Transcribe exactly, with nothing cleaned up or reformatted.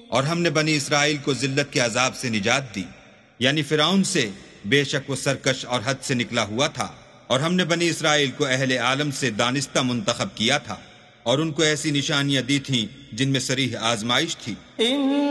और हमने बनी इसराइल को जिल्लत के अजाब से निजात दी, यानी फिरौन से। बेशक वो सरकश और हद से निकला हुआ था। और हमने बनी इसराइल को अहले आलम से दानिस्ता मुंतखब किया था और उनको ऐसी निशानियां दी थीं जिनमें सरीह आजमाइश थी।